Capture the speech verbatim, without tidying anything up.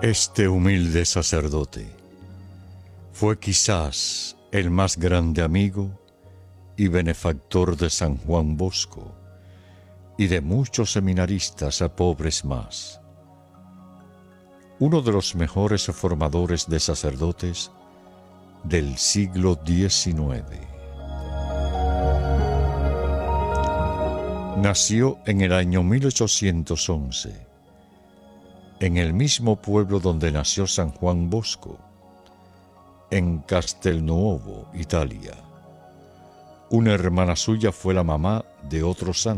Este humilde sacerdote fue quizás el más grande amigo y benefactor de San Juan Bosco y de muchos seminaristas a pobres más. Uno de los mejores formadores de sacerdotes del siglo diecinueve. Nació en el año mil ochocientos once, en el mismo pueblo donde nació San Juan Bosco, en Castelnuovo, Italia. Una hermana suya fue la mamá de otro santo.